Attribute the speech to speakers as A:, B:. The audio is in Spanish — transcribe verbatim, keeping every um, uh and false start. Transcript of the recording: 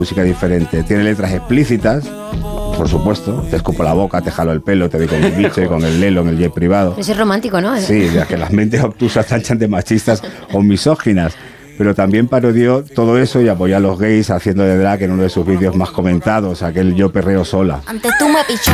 A: música diferente. Tiene letras explícitas, por supuesto. Te escupo la boca, te jalo el pelo, te doy con el biche, con el lelo, en el jet privado.
B: Ese es romántico, ¿no?
A: Sí, ya que las mentes obtusas tanchan de machistas o misóginas. Pero también parodió todo eso y apoyó a los gays haciendo de drag en uno de sus vídeos más comentados, aquel Yo perreo sola.
C: Antes tú me pichas.